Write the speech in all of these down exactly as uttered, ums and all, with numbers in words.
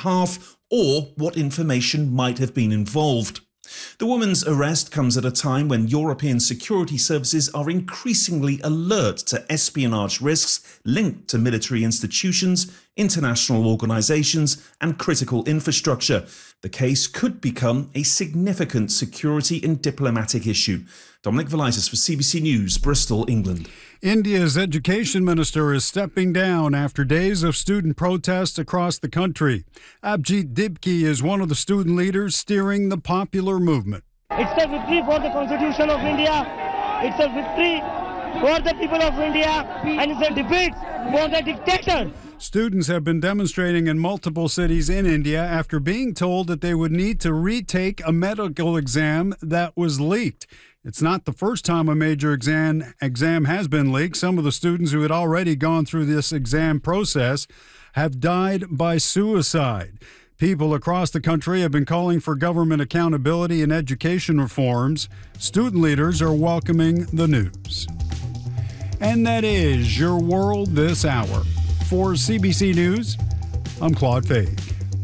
behalf or what information might have been involved. The woman's arrest comes at a time when European security services are increasingly alert to espionage risks linked to military institutions, international organisations and critical infrastructure. The case could become a significant security and diplomatic issue. Dominic Velitis for C B C News, Bristol, England. India's education minister is stepping down after days of student protests across the country. Abhijit Dibki is one of the student leaders steering the popular movement. It's a victory for the Constitution of India. It's a victory for the people of India, and it's a defeat for the dictator. Students have been demonstrating in multiple cities in India after being told that they would need to retake a medical exam that was leaked. It's not the first time a major exam exam has been leaked. Some of the students who had already gone through this exam process have died by suicide. People across the country have been calling for government accountability and education reforms. Student leaders are welcoming the news. And that is your world this hour. For C B C News, I'm Claude Fade.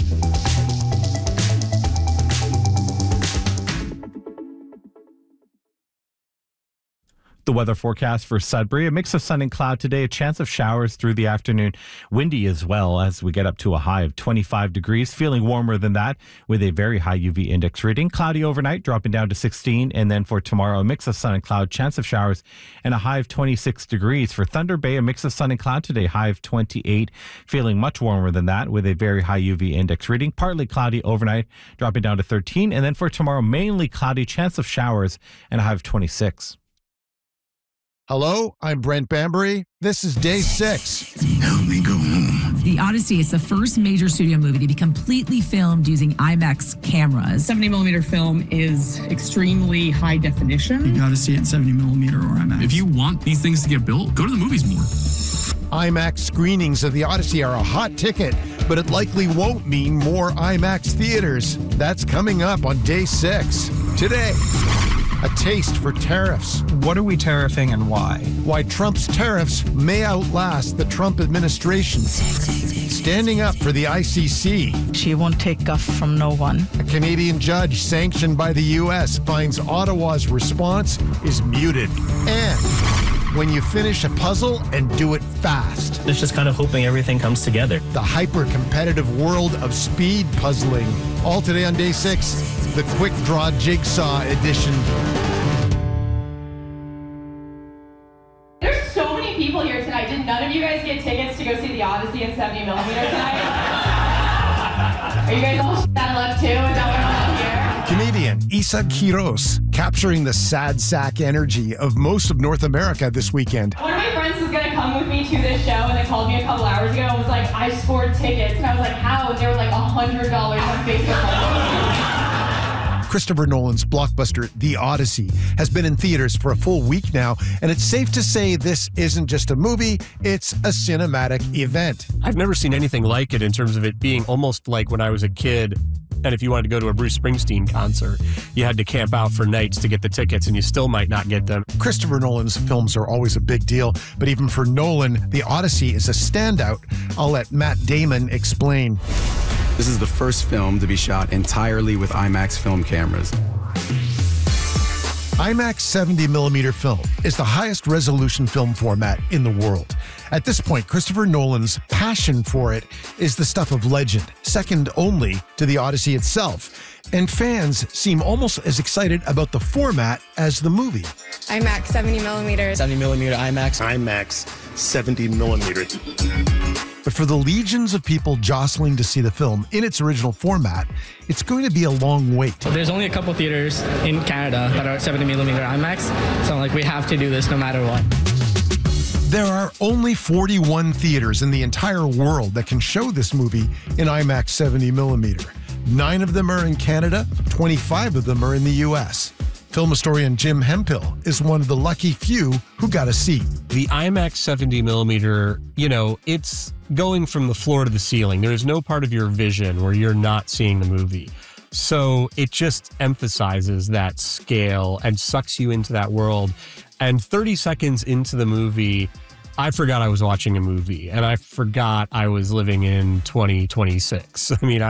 The weather forecast for Sudbury, a mix of sun and cloud today, a chance of showers through the afternoon. Windy as well as we get up to a high of twenty-five degrees, feeling warmer than that with a very high U V index reading. Cloudy overnight, dropping down to sixteen. And then for tomorrow, a mix of sun and cloud, chance of showers, and a high of twenty-six degrees. For Thunder Bay, a mix of sun and cloud today, high of twenty-eight, feeling much warmer than that with a very high U V index reading. Partly cloudy overnight, dropping down to thirteen. And then for tomorrow, mainly cloudy, chance of showers, and a high of twenty-six. Hello, I'm Brent Bambury. This is day six. Help me go home. The Odyssey is the first major studio movie to be completely filmed using IMAX cameras. seventy millimeter film is extremely high definition. You gotta see it seventy millimeter or IMAX. If you want these things to get built, go to the movies more. IMAX screenings of The Odyssey are a hot ticket, but it likely won't mean more IMAX theaters. That's coming up on day six. Today, a taste for tariffs. What are we tariffing and why? Why Trump's tariffs may outlast the Trump administration. Standing up for the I C C. She won't take guff from no one. A Canadian judge sanctioned by the U S finds Ottawa's response is muted. And when you finish a puzzle and do it fast. It's just kind of hoping everything comes together. The hyper-competitive world of speed puzzling. All today on day six, the Quick Draw Jigsaw edition. There's so many people here tonight. Did none of you guys get tickets to go see the Odyssey in seventy millimeter tonight? Are you guys all shit out of luck too? Is that what I'm here? Comedian Isa Quiros capturing the sad sack energy of most of North America this weekend. One of my friends was going to come with me to this show and they called me a couple hours ago and was like, I scored tickets. And I was like, how? And they were like one hundred dollars on Facebook. Christopher Nolan's blockbuster The Odyssey has been in theaters for a full week now, and it's safe to say this isn't just a movie, it's a cinematic event. I've never seen anything like it in terms of it being almost like when I was a kid. And if you wanted to go to a Bruce Springsteen concert, you had to camp out for nights to get the tickets, and you still might not get them. Christopher Nolan's films are always a big deal, but even for Nolan, The Odyssey is a standout. I'll let Matt Damon explain. This is the first film to be shot entirely with IMAX film cameras. IMAX seventy millimeter film is the highest resolution film format in the world. At this point, Christopher Nolan's passion for it is the stuff of legend, second only to The Odyssey itself. And fans seem almost as excited about the format as the movie. IMAX seventy millimeter. seventy millimeter IMAX. IMAX seventy millimeter. But for the legions of people jostling to see the film in its original format, it's going to be a long wait. There's only a couple theaters in Canada that are seventy millimeter IMAX, so like we have to do this no matter what. There are only forty-one theaters in the entire world that can show this movie in IMAX seventy millimeter. Nine of them are in Canada, twenty-five of them are in the U S. Film historian Jim Hemphill is one of the lucky few who got a seat. The IMAX seventy millimeter, you know, it's going from the floor to the ceiling. There's no part of your vision where you're not seeing the movie. So it just emphasizes that scale and sucks you into that world. And thirty seconds into the movie, I forgot I was watching a movie, and I forgot I was living in twenty twenty-six. I mean,